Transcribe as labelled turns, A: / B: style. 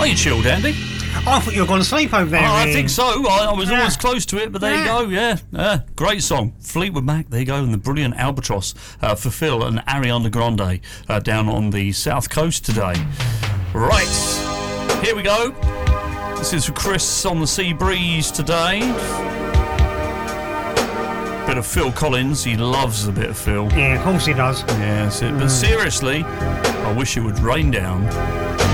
A: you chilled, Andy?
B: I thought you were going to sleep over there.
A: I think so. I was always close to it, but there you go. Yeah. Great song. Fleetwood Mac, there you go, and the brilliant Albatross for Phil and Ariana Grande down on the south coast today. Right, here we go. This is for Chris on the Sea Breeze today. Bit of Phil Collins. He loves a bit of Phil.
B: Yeah, of course he does.
A: Yeah, that's it. But seriously, I wish it would rain down.